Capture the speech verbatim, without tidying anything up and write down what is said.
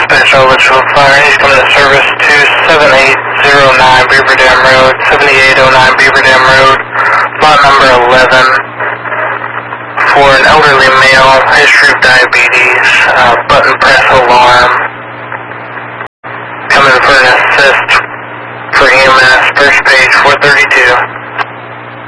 dispatch eligible fire. He's coming to service to seven eight zero nine Beaver Dam Road, seventy-eight oh nine Beaver Dam Road, lot number eleven, for an elderly male, history of diabetes, uh, button press alarm. Coming for an assist for E M S, first page four thirty-two.